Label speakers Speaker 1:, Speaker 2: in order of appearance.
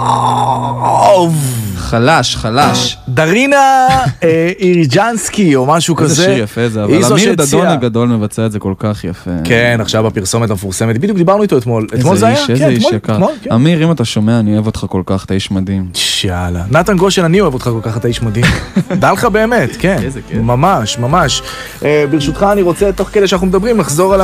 Speaker 1: חלש, חלש.
Speaker 2: דרינה איריג'נסקי או משהו כזה.
Speaker 1: איזה שיר יפה זה, אבל אמיר דדון הגדול מבצע את זה כל כך יפה.
Speaker 2: כן, עכשיו בפרסומת המפורסמת, בדיוק דיברנו איתו אתמול. אתמול זה היה?
Speaker 1: איזה איש יקר. אמיר, אם אתה שומע, אני אוהב אותך כל כך, אתה איש מדהים.
Speaker 2: יאללה. נתן גושן, אני אוהב אותך כל כך, אתה איש מדהים. דע לך באמת, כן. ממש, ממש. ברשותך, אני רוצה, תוך כדי שאנחנו מדברים, לחזור על